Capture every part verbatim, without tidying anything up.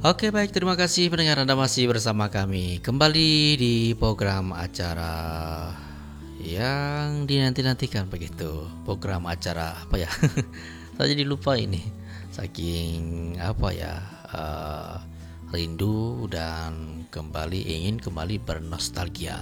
Oke baik, terima kasih pendengar, Anda masih bersama kami kembali di program acara yang dinanti-nantikan begitu. Program acara apa ya? Saya jadi lupa ini. Saking apa ya? Uh, rindu dan kembali ingin kembali bernostalgia.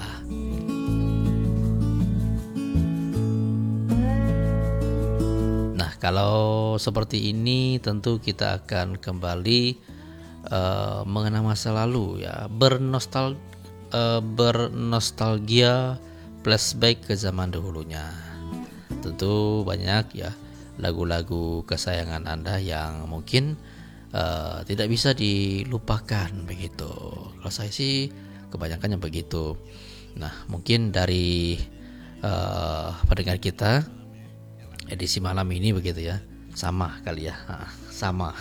Nah, kalau seperti ini tentu kita akan kembali uh, mengenang masa lalu ya, bernostal uh, bernostalgia, flashback ke zaman dahulunya. Tentu banyak ya lagu-lagu kesayangan Anda yang mungkin uh, tidak bisa dilupakan begitu. Kalau saya sih kebanyakan yang begitu. Nah, mungkin dari uh, pendengar kita edisi malam ini begitu ya, sama kali ya, sama.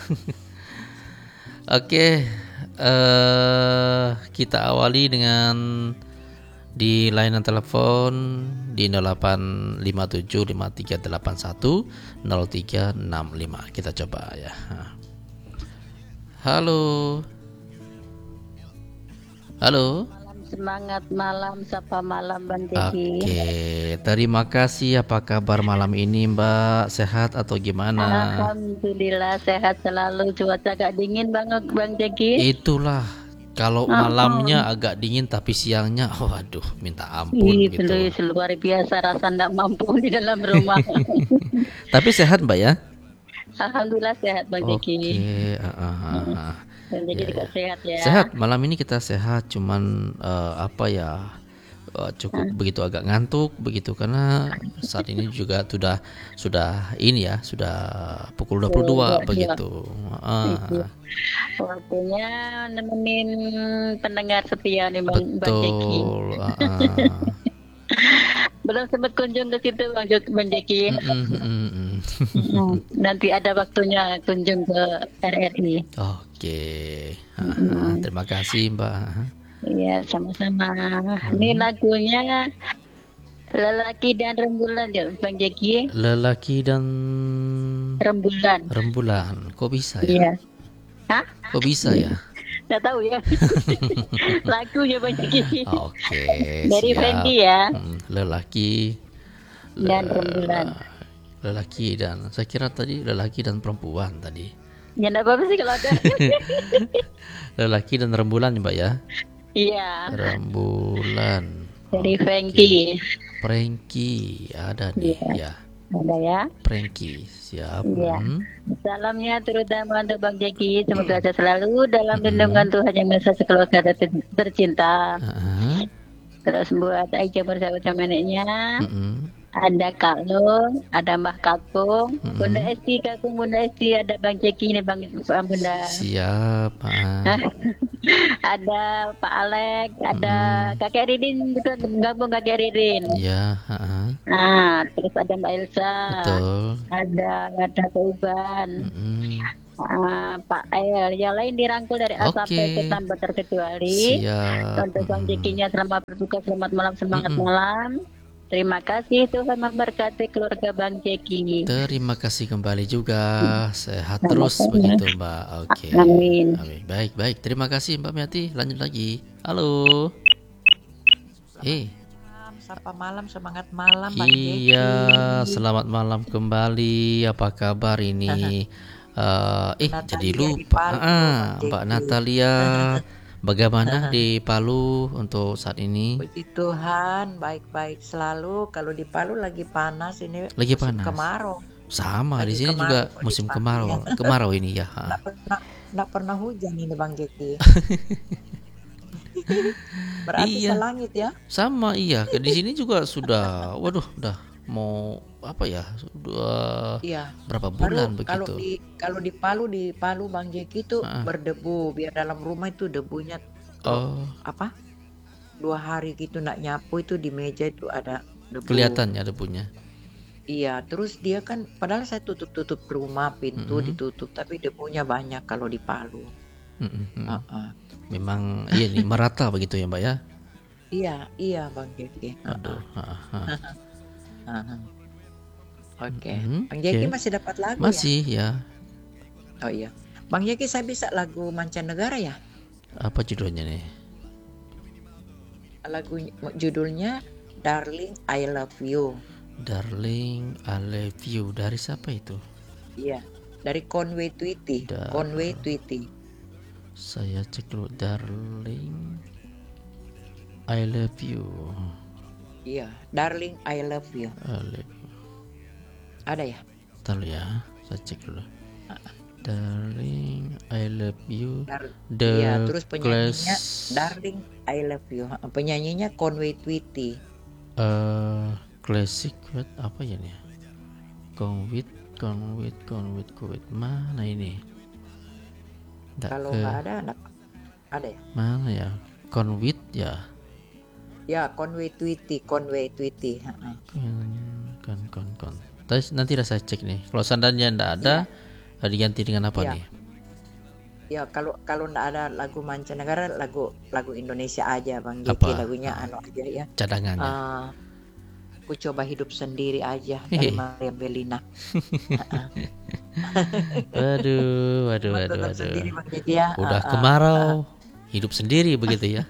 Oke, uh, kita awali dengan di layanan telepon di nol delapan lima tujuh lima tiga delapan satu nol tiga enam lima. Kita coba ya. Halo. Halo. Malam semangat malam, sapa malam Bang Jeki. Oke, terima kasih. Apa kabar malam ini Mbak? Sehat atau gimana? Alhamdulillah sehat selalu. Cuaca agak dingin banget Bang Jeki. Itulah. Kalau malamnya agak dingin tapi siangnya, oh aduh, minta ampun Ih, gitu. Betul, luar biasa, rasa tidak mampu di dalam rumah. Tapi sehat Mbak ya? Alhamdulillah sehat Bang Jeki. Oke, uh, uh, uh, uh. Bang Jeki juga ya. Sehat ya. Sehat, malam ini kita sehat, cuman uh, apa ya, uh, cukup hmm. begitu agak ngantuk begitu karena saat ini juga sudah sudah ini ya, sudah pukul dua puluh dua oh, begitu. Uh. Waktunya nemenin pendengar setia nih Bang, Bang Jeki. Betul. Uh, uh. Belum sempat kunjung ke situ Bang, Bang Jeki. Mm, mm, mm, mm. Nanti ada waktunya kunjung ke R R I. Oke, mm. terima kasih Mbak. Iya, sama-sama. Hmm. Ini lagunya Lelaki dan Rembulan ya Bang Jeki. Lelaki dan Rembulan. Rembulan, kok bisa ya? Iya. Hah? Kok bisa ya? Nggak tahu ya. Lagunya Bang Jeki. Oke. Dari Fendi ya. Hmm, lelaki dan le- rembulan. Lelaki dan saya kira tadi lelaki dan perempuan tadi. Ya enggak apa-apa sih kalau ada. Lelaki dan rembulan Mbak ya? Iya. Rembulan. Dari Frankie. Frankie ada nih ya. ya. Ada ya. Frankie, siap. Iya. Hmm. Salamnya terutama untuk Bang Jeki, semoga sehat selalu dalam lindungan Tuhan Yang Maha Esa, keluarga tercinta. Uh-huh. Terus buat Aija bersama neneknya. Uh-huh. Ada Kak Long, ada Mbah Kakung, uh-huh. Bunda Esti, Kakung Bunda Esti, ada Bang Jeki ini Bang Bunda. Siap. Uh. Ada Pak Alek, ada hmm. Kakek Ridin juga gabung Kakek Ridin. Iya. Uh-huh. Nah, terus ada Mbak Elsa. Betul. Ada ada Keuban. Hmm. Uh, Pak El, yang lain dirangkul dari A sampai okay. ke tanpa terkecuali. Siap. Untuk Bang Jekinya selamat berbuka, selamat malam, semangat mm-mm. malam. Terima kasih, Tuhan memberkati keluarga Bang Jeki. Terima kasih kembali juga. Sehat Selamat terus ya. Begitu Mbak. Oke. Okay. Amin. Amin. Baik, baik. Terima kasih Mbak Miati. Lanjut lagi. Halo. Eh. Hey. Sapa malam, semangat malam Bang Jeki. Iya, selamat malam kembali. Apa kabar ini? uh, eh, Natalia jadi lupa. Ah, Mbak Natalia. Bagaimana di Palu untuk saat ini? Puji Tuhan, baik-baik selalu. Kalau di Palu lagi panas ini. Lagi musim panas. Kemarau. Sama lagi di sini juga musim kemarau. Ya. Kemarau ini ya. Nggak pernah, nggak pernah hujan ini Bang Jeki. Berarti iya. selangit ya? Sama iya. Di sini juga sudah. Waduh, udah mau apa ya? Sudah iya. berapa bulan Baru, begitu? Kalau di kalau di Palu di Palu Bang Jeki itu uh-uh. berdebu, biar dalam rumah itu debunya oh. apa? Dua hari gitu nak nyapu itu di meja itu ada debu. Kelihatannya debunya. Iya, terus dia kan padahal saya tutup-tutup rumah, pintu mm-hmm. ditutup, tapi debunya banyak kalau di Palu. Mm-hmm. Uh-uh. Memang iya nih merata begitu ya Mbak ya? Iya, iya Bang Jeki. Aduh. Uh-huh. Uh-huh. Oke, okay. Mm-hmm. Bang Jeki okay. masih dapat lagu masih, ya? ya. Oh iya, Bang Jeki, saya bisa lagu mancanegara ya? Apa judulnya nih? Lagu judulnya Darling I Love You. Darling, I Love You. Dari siapa itu? Iya, dari Conway Twitty. Dar- Conway Twitty. Saya cek dulu. Darling, I Love You. Iya, Darling I Love You. I love you. Ada ya? Bentar ya, saya cek dulu. Darling, I Love You. Dar- The Iya, terus penyanyinya Class- Darling I Love You. Penyanyinya Conway Twitty. eh Classic what apa ya nih? Conwit, Conwit, Conwit, Conwit. Mana ini? Nggak Kalau ke- nggak ada, ada, ada ya? mana ya? Conwit ya. Ya, Conway Twitty, Conway Twitty. Ha-ha. Kon, kon, kon, kon. Terus nanti udah saya cek nih. Kalau seandainya nggak ada, eh, diganti dengan apa Iya. nih? Ya, kalau kalau nggak ada lagu mancanegara, lagu lagu Indonesia aja, Bang Apa? Jeki. Lagunya anu aja ya. Cadangannya. Ah, Ku coba hidup sendiri aja dari Maria Belina. Waduh, waduh, Cuma waduh, tetap sendiri, waduh. Bang Jeki ya. Udah Ah, ah. kemarau, hidup sendiri begitu ya.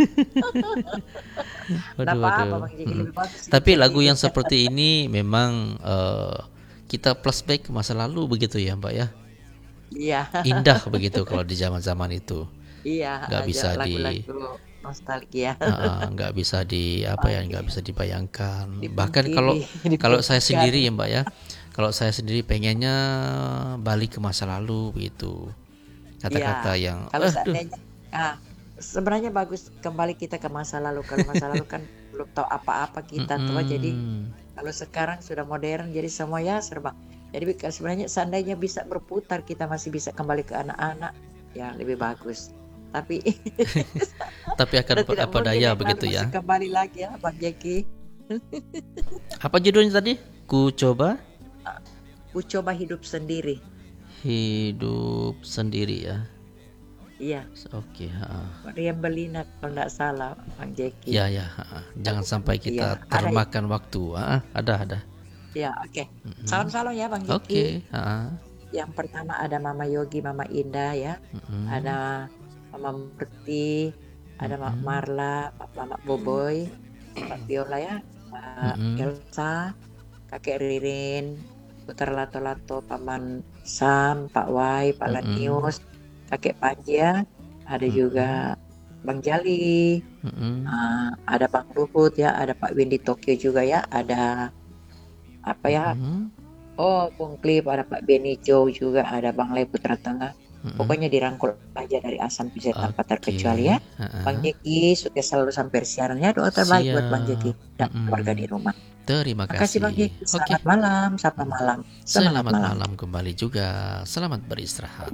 Nggak Waduh, apa-apa, waduh. Bang Jeki, Mm. lebih bagus hidup Tapi lagu sendiri. yang seperti ini memang eh, kita flashback ke masa lalu begitu ya, Mbak ya. Iya, Indah begitu kalau di zaman-zaman itu. iya. Nggak aja bisa di- lagu-lagu nostalgia. Ah, nggak bisa di apa ya, nggak bisa dibayangkan. Dipungkiri, Bahkan kalau kalau saya dipungkiri. sendiri ya, Mbak ya. Kalau saya sendiri pengennya balik ke masa lalu begitu. Kata-kata Iya. yang Kalau aduh, seandainya, ah, sebenarnya bagus kembali kita ke masa lalu. Kalau masa lalu kan belum tahu apa-apa kita tua, mm-mm. jadi kalau sekarang sudah modern, jadi semua ya serba. Jadi kalau sebenarnya seandainya bisa berputar, kita masih bisa kembali ke anak-anak, ya lebih bagus. Tapi Tapi akan sudah tidak apa mungkin daya yang begitu lalu ya. masih kembali lagi ya, Bang Jeki. Apa judulnya tadi? Ku coba Ku coba hidup sendiri. hidup sendiri ya. Iya, Oke, ha. Maria Belina kalau tidak salah, Bang Jeki. Ya ya, ha. Jangan sampai kita Iya, ada ya. termakan waktu. Ha, ada ada. Ya, oke. Mm-mm. Salam-salam ya, Bang Jeki. Oke, ha. Yang pertama ada Mama Yogi, Mama Indah ya. Mm-mm. Ada Mama Murti, ada Mak Mm-mm. Marla, Mama Boboy, Pak Viola ya, Pak Mm-mm. Elsa, Kakek Ririn, Putra Lato-Lato, Paman Sam, Pak Wai, Pak Mm-mm. Lanius, Kakek Panji ya. Ada juga Bang Jali, Mm-mm. ah, ada Bang Luhut ya, ada Pak Windy Tokyo juga ya, ada apa ya? Mm-mm. Oh, Bung Klip, ada Pak Benny Joe juga, ada Bang Le Putra Tengah. Mm-mm. Pokoknya dirangkul aja dari Asam Pizza tanpa Oke, terkecuali ya. ha-ha. Bang Jeki, sukses selalu sampai siarannya. Doa terbaik buat Bang Jeki dan Mm-mm. keluarga di rumah. Terima Terima kasih Bang kasih. Jeki. Oke. Selamat malam, selamat malam. Semangat Selamat malam. malam kembali juga. Selamat beristirahat.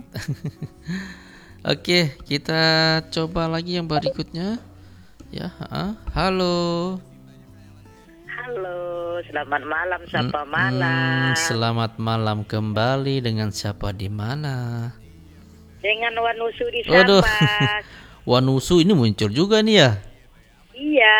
Oke, kita coba lagi yang berikutnya. Ya, ha. Halo. Halo, selamat malam, siapa Mm-mm, malam? Selamat malam kembali dengan siapa di mana? Dengan Wanusu di Waduh. Sambas. Wanusu ini muncul juga nih ya. Iya.